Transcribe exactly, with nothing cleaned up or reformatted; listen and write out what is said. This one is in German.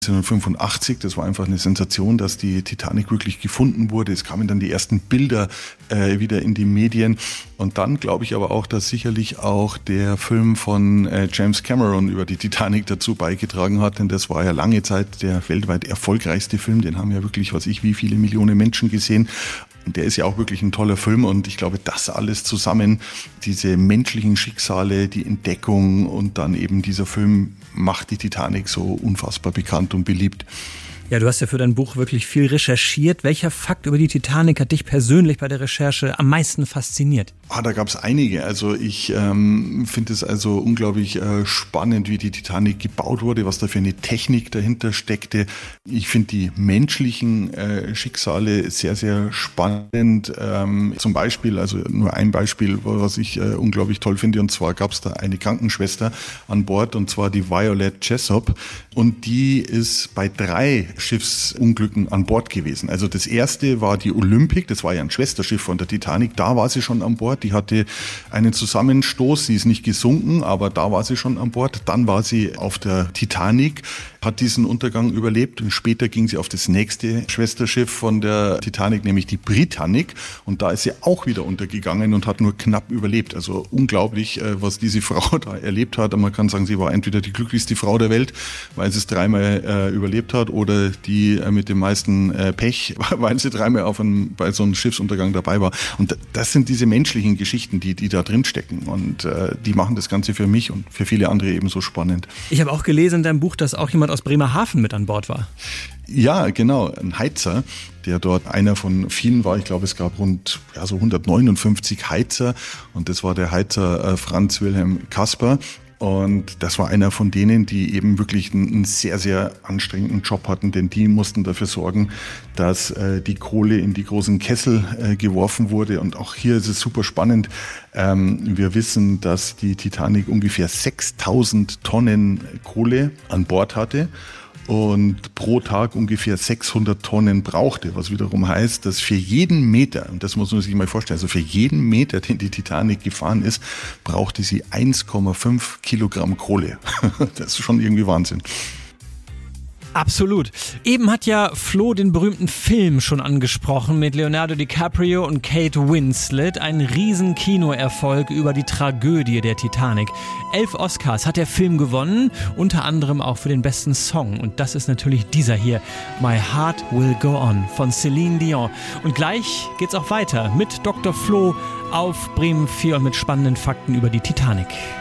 neunzehnhundertfünfundachtzig, das war einfach eine Sensation, dass die Titanic wirklich gefunden wurde. Es kamen dann die ersten Bilder äh, wieder in die Medien. Und dann glaube ich aber auch, dass sicherlich auch der Film von äh, James Cameron über die Titanic dazu beigetragen hat. Denn das war ja lange Zeit der weltweit erfolgreichste Film. Den haben ja wirklich, was ich, wie viele Millionen Menschen gesehen. Und der ist ja auch wirklich ein toller Film. Und ich glaube, das alles zusammen, diese menschlichen Schicksale, die Entdeckung und dann eben dieser Film macht die Titanic so unfassbar bekannt und beliebt. Ja, du hast ja für dein Buch wirklich viel recherchiert. Welcher Fakt über die Titanic hat dich persönlich bei der Recherche am meisten fasziniert? Ah, da gab es einige. Also ich ähm, finde es also unglaublich äh, spannend, wie die Titanic gebaut wurde, was da für eine Technik dahinter steckte. Ich finde die menschlichen äh, Schicksale sehr, sehr spannend. Ähm, zum Beispiel, also nur ein Beispiel, was ich äh, unglaublich toll finde, und zwar gab es da eine Krankenschwester an Bord, und zwar die Violet Jessop, und die ist bei drei Schiffsunglücken an Bord gewesen. Also das erste war die Olympic, das war ja ein Schwesterschiff von der Titanic, da war sie schon an Bord, die hatte einen Zusammenstoß, sie ist nicht gesunken, aber da war sie schon an Bord. Dann war sie auf der Titanic, hat diesen Untergang überlebt, und später ging sie auf das nächste Schwesterschiff von der Titanic, nämlich die Britannic, und da ist sie auch wieder untergegangen und hat nur knapp überlebt. Also unglaublich, was diese Frau da erlebt hat. Und man kann sagen, sie war entweder die glücklichste Frau der Welt, weil sie es dreimal äh, überlebt hat, oder die äh, mit dem meisten äh, Pech, weil sie dreimal auf einem, bei so einem Schiffsuntergang dabei war. Und das sind diese menschlichen Geschichten, die, die da drin stecken, und äh, die machen das Ganze für mich und für viele andere ebenso spannend. Ich habe auch gelesen in deinem Buch, dass auch jemand aus Bremerhaven mit an Bord war. Ja, genau, ein Heizer, der dort einer von vielen war. Ich glaube, es gab rund ja, so hundertneunundfünfzig Heizer, und das war der Heizer äh, Franz Wilhelm Kasper. Und das war einer von denen, die eben wirklich einen sehr, sehr anstrengenden Job hatten, denn die mussten dafür sorgen, dass äh, die Kohle in die großen Kessel äh, geworfen wurde. Und auch hier ist es super spannend. Ähm, wir wissen, dass die Titanic ungefähr sechstausend Tonnen Kohle an Bord hatte und pro Tag ungefähr sechshundert Tonnen brauchte, was wiederum heißt, dass für jeden Meter, und das muss man sich mal vorstellen, also für jeden Meter, den die Titanic gefahren ist, brauchte sie eins Komma fünf Kilogramm Kohle. Das ist schon irgendwie Wahnsinn. Absolut. Eben hat ja Flo den berühmten Film schon angesprochen mit Leonardo DiCaprio und Kate Winslet. Ein riesen Kinoerfolg über die Tragödie der Titanic. Elf Oscars hat der Film gewonnen, unter anderem auch für den besten Song. Und das ist natürlich dieser hier, My Heart Will Go On von Celine Dion. Und gleich geht's auch weiter mit Doktor Flo auf Bremen vier und mit spannenden Fakten über die Titanic.